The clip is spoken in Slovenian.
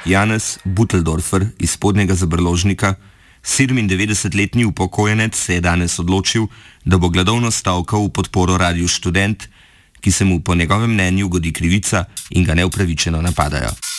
Janez Buteldorfer iz Spodnjega Zabrložnika, 97-letni upokojenec, se je danes odločil, da bo gladovno stavkal v podporo Radiu Študent, ki se mu po njegovem mnenju godi krivica in ga neupravičeno napadajo.